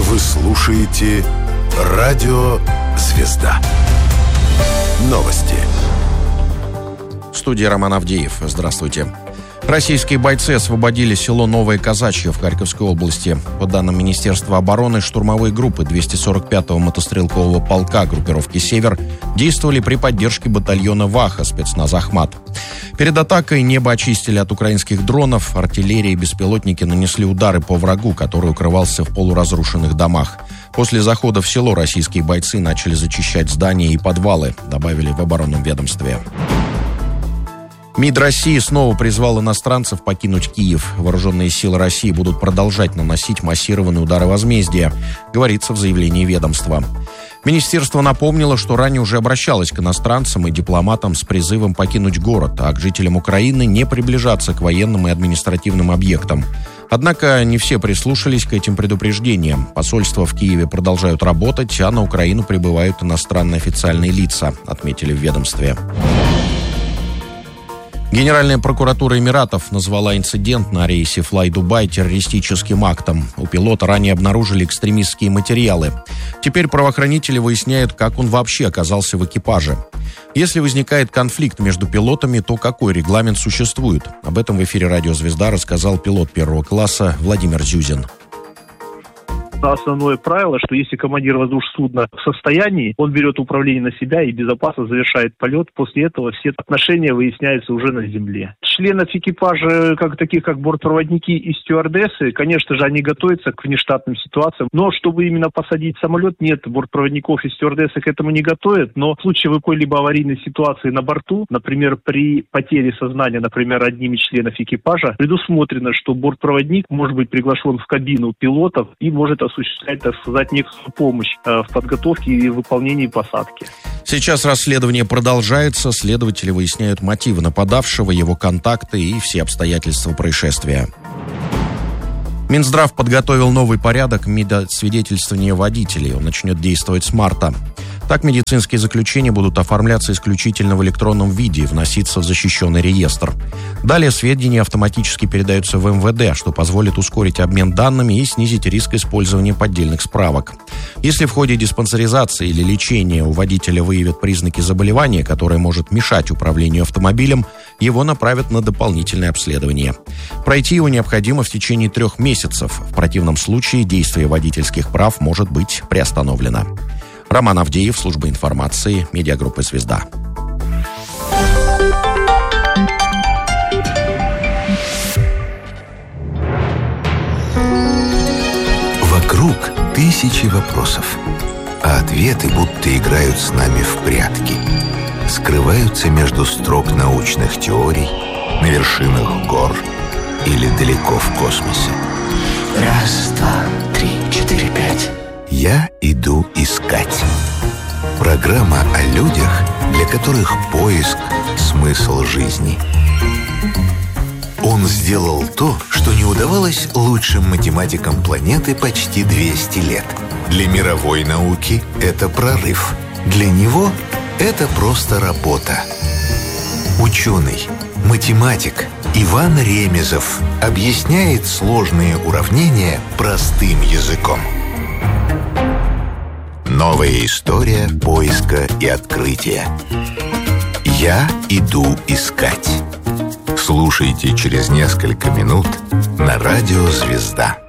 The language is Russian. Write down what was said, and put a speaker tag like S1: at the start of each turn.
S1: Вы слушаете «Радио Звезда». Новости.
S2: В студии Роман Авдеев. Здравствуйте. Российские бойцы освободили село Новое Казачье в Харьковской области. По данным Министерства обороны, штурмовые группы 245-го мотострелкового полка группировки «Север» действовали при поддержке батальона «Ваха» спецназ «Ахмат». Перед атакой небо очистили от украинских дронов, артиллерии и беспилотники нанесли удары по врагу, который укрывался в полуразрушенных домах. После захода в село российские бойцы начали зачищать здания и подвалы, добавили в оборонном ведомстве. МИД России снова призвал иностранцев покинуть Киев. Вооруженные силы России будут продолжать наносить массированные удары возмездия, говорится в заявлении ведомства. Министерство напомнило, что ранее уже обращалось к иностранцам и дипломатам с призывом покинуть город, а к жителям Украины не приближаться к военным и административным объектам. Однако не все прислушались к этим предупреждениям. Посольства в Киеве продолжают работать, а на Украину прибывают иностранные официальные лица, отметили в ведомстве. Генеральная прокуратура Эмиратов назвала инцидент на рейсе Fly Dubai террористическим актом. У пилота ранее обнаружили экстремистские материалы. Теперь правоохранители выясняют, как он вообще оказался в экипаже. Если возникает конфликт между пилотами, то какой регламент существует? Об этом в эфире «Радио Звезда» рассказал пилот первого класса Владимир Зюзин.
S3: Основное правило, что если командир воздушного судна в состоянии, он берет управление на себя и безопасно завершает полет. После этого все отношения выясняются уже на земле. Членов экипажа, таких как бортпроводники и стюардессы, конечно же, они готовятся к внештатным ситуациям. Но чтобы именно посадить самолет, нет, бортпроводников и стюардессы к этому не готовят. Но в случае какой-либо аварийной ситуации на борту, например, при потере сознания, например, одним из членов экипажа, предусмотрено, что бортпроводник может быть приглашен в кабину пилотов и может осуществлять, так сказать, некую помощь в подготовке и выполнении посадки.
S2: Сейчас расследование продолжается. Следователи выясняют мотивы нападавшего, его контакты и все обстоятельства происшествия. Минздрав подготовил новый порядок медосвидетельствования водителей. Он начнет действовать с марта. Так, медицинские заключения будут оформляться исключительно в электронном виде и вноситься в защищенный реестр. Далее сведения автоматически передаются в МВД, что позволит ускорить обмен данными и снизить риск использования поддельных справок. Если в ходе диспансеризации или лечения у водителя выявят признаки заболевания, которое может мешать управлению автомобилем, его направят на дополнительное обследование. Пройти его необходимо в течение 3 месяцев. В противном случае действие водительских прав может быть приостановлено. Роман Авдеев, служба информации, медиагруппы «Звезда».
S4: Вокруг тысячи вопросов, а ответы будто играют с нами в прятки. Скрываются между строк научных теорий, на вершинах гор или далеко в космосе.
S5: 1, 2, 3, 4, 5.
S4: Я иду искать. Программа о людях, для которых поиск – смысл жизни. Он сделал то, что не удавалось лучшим математикам планеты почти 200 лет. Для мировой науки это прорыв. Для него это просто работа. Ученый, математик Иван Ремезов объясняет сложные уравнения простым языком. Новая история поиска и открытия. Я иду искать. Слушайте через несколько минут на «Радио Звезда».